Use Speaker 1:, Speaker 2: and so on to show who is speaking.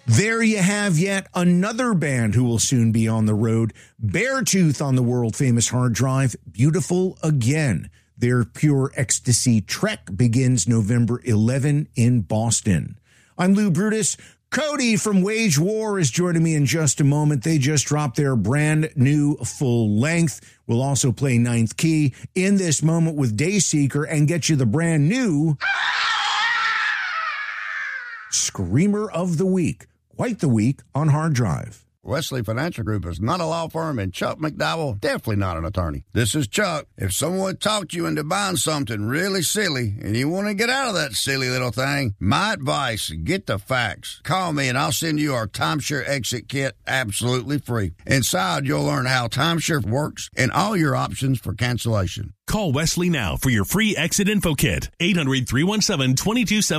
Speaker 1: There you have yet another band who will soon be on the road. Beartooth on the world-famous hard drive, Beautiful Again. Their Pure Ecstasy trek begins November 11 in Boston. I'm Lou Brutus. Cody from Wage War is joining me in just a moment. They just dropped their brand new full length. We'll also play Ninth Key in this moment with Dayseeker and get you the brand new Screamer of the Week. Quite the week on Hard Drive.
Speaker 2: Wesley Financial Group is not a law firm, and Chuck McDowell definitely not an attorney. This is Chuck. If someone talked you into buying something really silly and you want to get out of that silly little thing, my advice, get the facts. Call me and I'll send you our timeshare exit kit absolutely free. Inside, you'll learn how timeshare works and all your options for cancellation.
Speaker 3: Call Wesley now for your free exit info kit. 800-317-2270.